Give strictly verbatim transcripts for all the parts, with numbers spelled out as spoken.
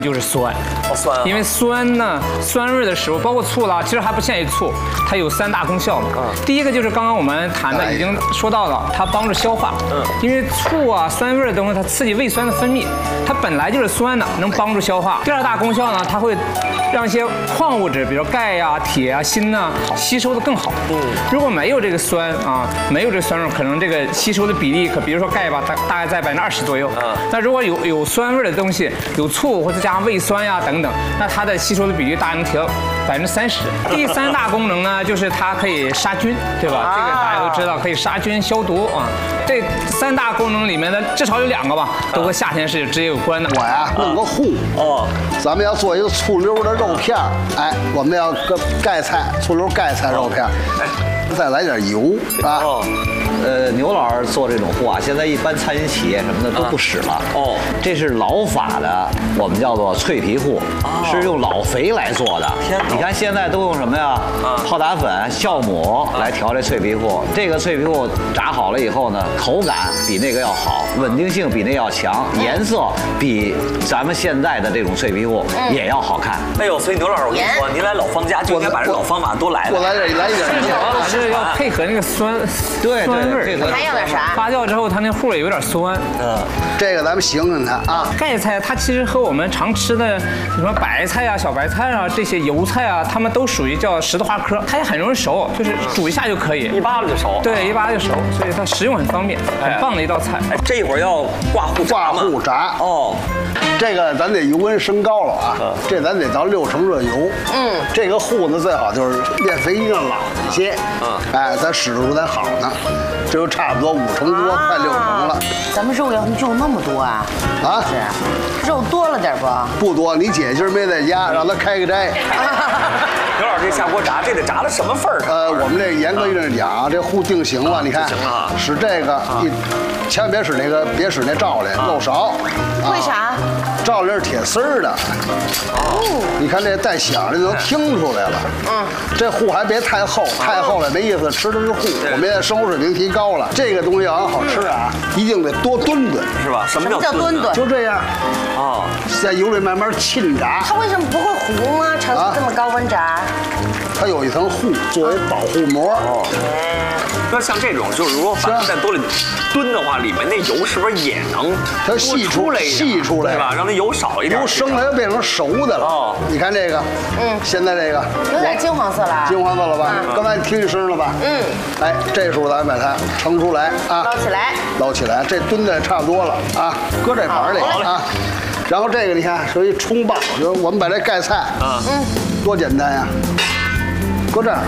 就是酸， 哦酸啊， 因为酸呢，酸味的食物包括醋啦，其实还不限于醋，它有三大功效嘛。 嗯， 第一个就是刚刚我们谈的已经说到了，它帮助消化。嗯，因为醋啊酸味的东西，它刺激胃酸的分泌，它本来就是酸的，能帮助消化。第二大功效呢，它会让一些矿物质，比如钙呀、铁啊、锌呐，吸收的更好。嗯，如果没有这个酸啊，没有这个酸味，可能这个吸收的比例，可比如说钙吧，大大概在百分之二十左右。嗯，那如果有有酸味的东西，有醋或者加胃酸呀等等，那它的吸收的比例大概能提到百分之三十。第三大功能呢，就是它可以杀菌，对吧？这个大家都知道，可以杀菌消毒啊。这三大功能里面的至少有两个吧，都和夏天是直接有关的。 我呀弄个糊哦，咱们要做一个醋溜的肉片儿，哎，我们要个盖菜，醋溜盖菜肉片儿，再来点油啊。 哦，呃，牛老师做这种糊啊，现在一般餐饮企业什么的都不使了。哦，这是老法的，我们叫做脆皮糊，是用老肥来做的。你看现在都用什么呀？泡打粉、酵母来调这脆皮糊。这个脆皮糊炸好了以后呢，口感比那个要好，稳定性比那要强，颜色比咱们现在的这种脆皮糊也要好看。 哎呦，所以牛老师，我跟你说，您来老方家就应该把这老方法都来了。 我来点，来一点。 还是要配合那个酸对酸味儿， 还要点啥？ 发酵之后，它那糊也有点酸。 嗯，这个咱们形容它啊。 盖菜它其实和我们常吃的什么白菜啊、小白菜啊这些油菜啊，它们都属于叫十字花科，它也很容易熟，就是煮一下就可以， 一扒拉就熟。 对，一扒拉就熟，所以它食用很方便，很棒的一道菜。 哎，这一会儿要挂糊挂糊炸哦。这个咱得油温升高了啊，这咱得到六成热油。嗯，这个糊呢最好就是面肥一定老一些。嗯，哎，咱使出咱好呢，这就差不多五成多，快六成了。 咱们肉要肉那么多啊？啊，是，肉多了点不？ 不多，你姐今儿没在家，让她开个斋。 刘老师，这下锅炸，这得炸到什么份儿上？ 呃，我们这严格意义上讲啊，这糊定型了，你看，使这个一，千万别使那个，别使那罩帘漏勺。 为啥？ 罩帘是铁丝儿的。哦。你看这带响的能听出来了。嗯。这糊还别太厚，太厚了没意思，吃的是糊。我们现在生活水平提高了，这个东西要想好吃啊，一定得多炖炖， 是吧？什么叫炖炖？ 就这样。哦。在油里慢慢沁炸。 它为什么不会糊呢？长期这么高温炸？ 它有一层糊作为保护膜。哦。 那像这种，就是如果把它在锅里炖的话，里面那油是不是也能它细出来细出来， 对吧？让它油少一点， 油生它就变成熟的了。哦，你看这个，嗯，现在这个有点金黄色了， 金黄色了吧？刚才你听一声了吧？嗯，哎，这时候咱们把它盛出来啊， 捞起来， 捞起来，这炖的差不多了啊，搁这盘里啊。然后这个你看属于冲爆，就我们把这盖菜啊，嗯，多简单呀，搁这儿。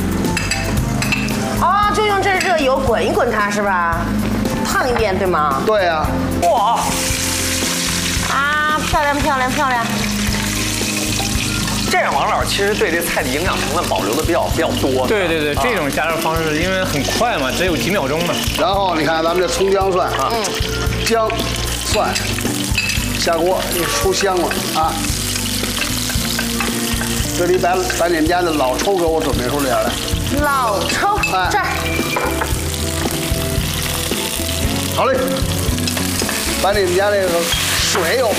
哦，就用这热油滚一滚它是吧？烫一遍对吗？ 对呀。 哇！ 啊，漂亮漂亮漂亮！ 这样王老师其实对这菜的营养成分保留的比较比较多。 对对对，这种加热方式因为很快嘛，只有几秒钟嘛。 然后你看咱们这葱姜蒜啊，姜蒜下锅就出香了啊。这里把把你们家的老抽给我准备出点来。 老抽，这儿， 好嘞，把你们家这个水有吗？